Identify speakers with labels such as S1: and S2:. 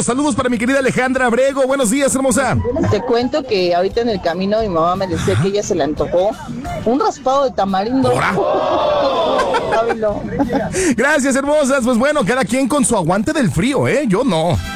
S1: Saludos para mi querida Alejandra Abrego. Buenos días, hermosa.
S2: Te cuento que ahorita en el camino mi mamá me decía que ella se le antojó un raspado de tamarindo.
S1: Gracias, hermosas. Pues bueno, cada quien con su aguante del frío, ¿eh? Yo no.